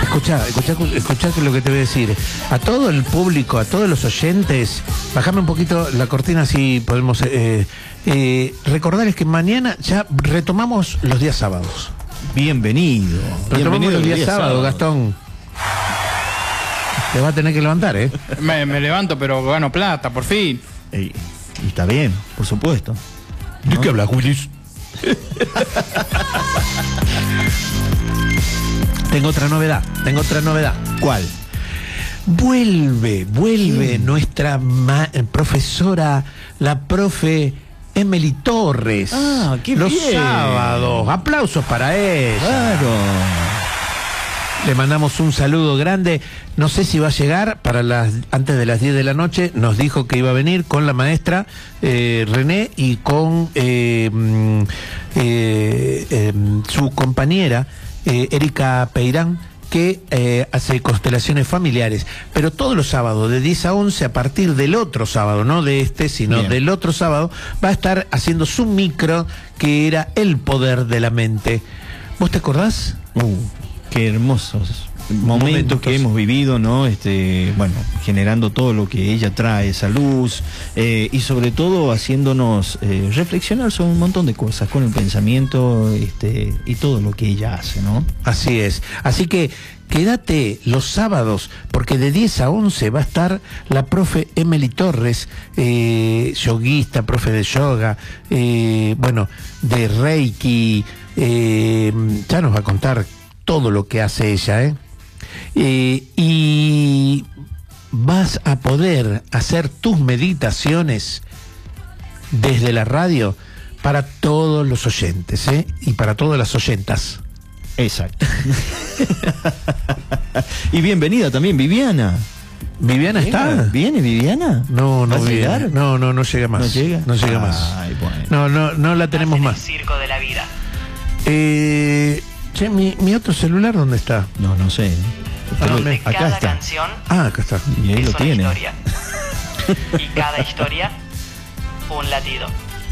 Escuchá lo que te voy a decir. A todo el público, a todos los oyentes, bajame un poquito la cortina así podemos recordarles que mañana ya retomamos los días sábados. Bienvenido. Retomamos los días sábados, Gastón. Te vas a tener que levantar, ¿eh? Me levanto, pero gano plata, por fin. Y está bien, por supuesto. ¿De qué hablas, Willis? Tengo otra novedad. ¿Cuál? Vuelve nuestra profesora, la profe Emily Torres. Ah, qué los bien. sábados. Aplausos para ella. Claro. Le mandamos un saludo grande. No sé si va a llegar antes de las 10 de la noche. Nos dijo que iba a venir con la maestra René y con su compañera Erika Peirán, que hace constelaciones familiares, pero todos los sábados de 10 a 11, a partir del otro sábado, no de este, sino Bien. del otro sábado, va a estar haciendo su micro, que era El Poder de la Mente. ¿Vos te acordás? Qué hermosos momentos que hemos vivido, ¿no? Bueno, generando todo lo que ella trae, esa luz, y sobre todo haciéndonos reflexionar sobre un montón de cosas con el pensamiento, y todo lo que ella hace, ¿no? Así es. Así que quédate los sábados, porque de 10 a 11 va a estar la profe Emily Torres, yoguista, profe de yoga, bueno, de Reiki, ya nos va a contar todo lo que hace ella, y vas a poder hacer tus meditaciones desde la radio para todos los oyentes, y para todas las oyentas. Exacto. Y bienvenida también Viviana. ¿Viviana está? ¿Viene Viviana? No ¿Va a viene. llegar? No llega más. ¿No llega? No llega más. Ay, bueno. No la tenemos más. Circo de la vida. Che, mi otro celular, ¿dónde está? No sé. Donde Acá cada está. canción Acá está. Y ahí es lo una tiene. historia. Y cada historia, un latido.